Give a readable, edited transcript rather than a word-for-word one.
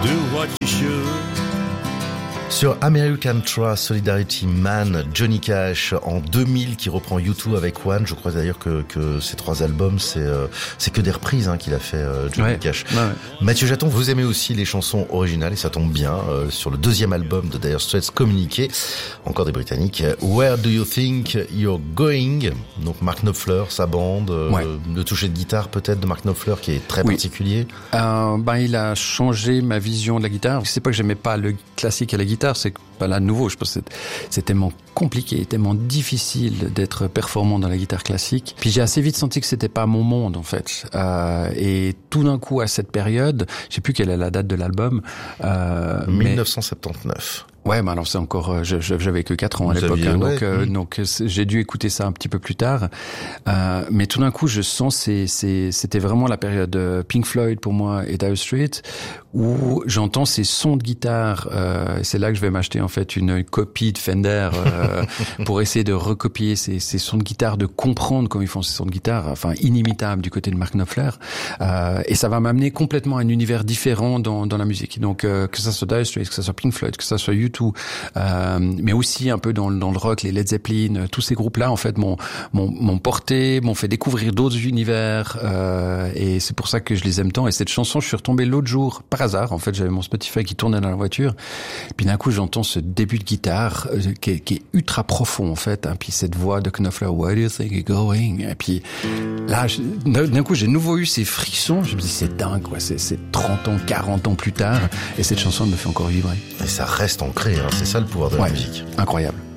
do what you should. Sur American Trust Solidarity Man, Johnny Cash en 2000 qui reprend U2 avec One. Je crois d'ailleurs que ces trois albums c'est que des reprises qu'il a fait Johnny Cash. Ouais. Mathieu Jaton, vous aimez aussi les chansons originales et ça tombe bien sur le deuxième album de Dire Straits, Communiqué, encore des Britanniques. Where Do You Think You're Going? Donc Mark Knopfler, sa bande, le toucher de guitare peut-être de Mark Knopfler qui est très particulier. Il a changé ma vision de la guitare. C'est pas que j'aimais pas le classique à la guitare, c'est que là, de nouveau, je pense que c'est tellement compliqué, tellement difficile d'être performant dans la guitare classique. Puis j'ai assez vite senti que c'était pas mon monde, en fait. Et tout d'un coup, à cette période, je sais plus quelle est la date de l'album. 1979. Ouais, mais alors c'est encore, j'avais que 4 ans à l'époque, donc j'ai dû écouter ça un petit peu plus tard. Mais tout d'un coup, je sens c'était vraiment la période Pink Floyd pour moi et Dire Straits où j'entends ces sons de guitare. C'est là que je vais m'acheter en fait une copie de Fender pour essayer de recopier ces sons de guitare, de comprendre comment ils font ces sons de guitare, enfin inimitables du côté de Mark Knopfler. Et ça va m'amener complètement à un univers différent dans la musique. Donc que ça soit Dire Straits, que ça soit Pink Floyd, que ça soit U2, mais aussi un peu dans le rock, les Led Zeppelin, tous ces groupes-là en fait m'ont porté, m'ont fait découvrir d'autres univers, et c'est pour ça que je les aime tant. Et cette chanson, je suis retombé l'autre jour par hasard. En fait, j'avais mon Spotify qui tournait dans la voiture, et puis d'un coup j'entends ce début de guitare qui est ultra profond en fait, puis cette voix de Knopfler, Where do you think you're going? Et puis là, d'un coup j'ai nouveau eu ces frissons. Je me dis c'est dingue quoi, c'est 30 ans, 40 ans plus tard, et cette chanson me fait encore vibrer. Et ça reste ancré, c'est ça le pouvoir de la musique. Incroyable.